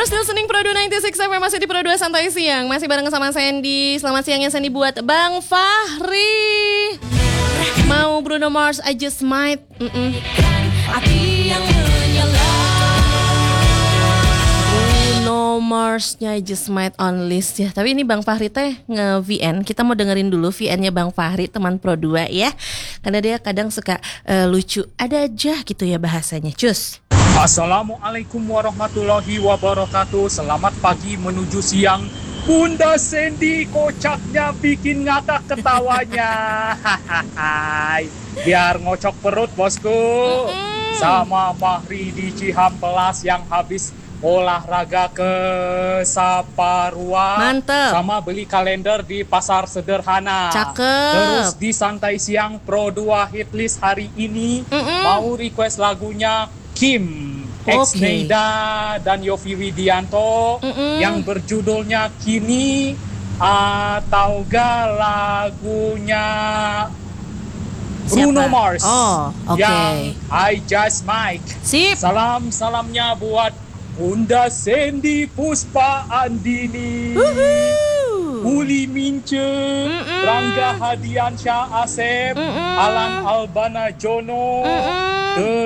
You're still listening Pro 96 FM, masih di Pro 2 Santai Siang. Masih bareng sama Sandy. Selamat siangnya Sandy buat Bang Fahri. Mau Bruno Mars, I Just Might. Bruno Mars-nya I Just Might on list ya. Tapi ini Bang Fahri teh nge-VN. Kita mau dengerin dulu VN-nya Bang Fahri, teman Pro 2 ya. Karena dia kadang suka lucu. Ada aja gitu ya bahasanya. Cus. Assalamualaikum warahmatullahi wabarakatuh. Selamat pagi menuju siang. Bunda Sandy kocaknya bikin ngakak ketawanya. Biar ngocok perut bosku. Sama Fahri di Cihampelas yang habis olahraga ke Saparua. Mantep. Sama beli kalender di Pasar Sederhana. Cakep. Terus di Santai Siang Pro 2 Hitlist hari ini mau request lagunya Kim, Ex Neida dan Yovie Widianto yang berjudulnya Kini, atau lagunya Bruno Mars yang I Just Might. Sip. Salamnya buat Bunda Sandy Puspa Andini, Uli Mince, Rangga Hadiansyah Asep, Alan Albana Jono,